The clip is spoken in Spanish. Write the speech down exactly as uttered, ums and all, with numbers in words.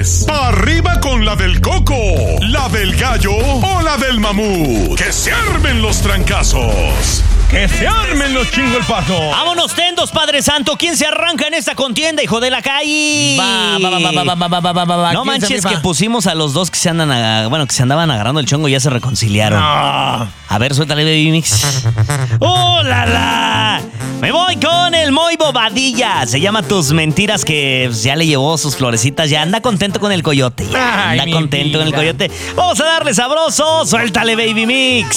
es pa' arriba con la del coco, la del gallo o la del mamut. ¡Que se armen los trancazos! ¡Que se armen los chingo el pato! ¡Vámonos tendos, Padre Santo! ¿Quién se arranca en esta contienda, hijo de la calle? Va, va, va, va, va, va, va, va, va, va. No ¿Quién se manches rifa? que pusimos a los dos que se andan, a- bueno, que se andaban agarrando el chongo y ya se reconciliaron. No. A ver, suéltale, Baby Mix. ¡Oh, la, la! Me voy con el Moy Bobadilla. Se llama Tus Mentiras, que pues, ya le llevó sus florecitas. Ya anda contento con el coyote. Ya Ay, anda mi contento con el vida. coyote. Vamos a darle sabroso. Suéltale, Baby Mix.